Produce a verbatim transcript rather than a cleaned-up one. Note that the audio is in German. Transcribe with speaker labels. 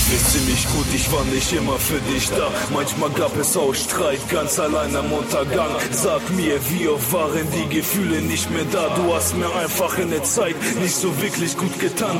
Speaker 1: bist ziemlich gut, ich war nicht immer für dich da. Manchmal gab es auch Streit, ganz allein am Untergang. Sag mir, wie oft waren die Gefühle nicht mehr da? Du hast mir einfach in der Zeit nicht so wirklich gut getan.